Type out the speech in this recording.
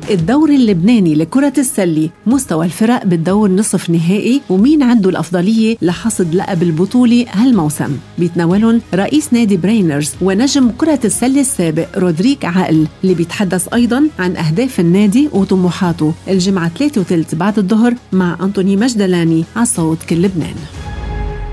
الدوري اللبناني لكرة السلة، مستوى الفرق بالدور نصف نهائي، ومين عنده الأفضلية لحصد لقب البطولة هالموسم. بيتناولهم رئيس نادي برينرز ونجم كرة السلة السابق رودريك عقل، اللي بيتحدث أيضا عن أهداف النادي وطموحاته. الجمعة 3:30 بعد الظهر مع أنطوني مجدلاني على صوت كل لبنان.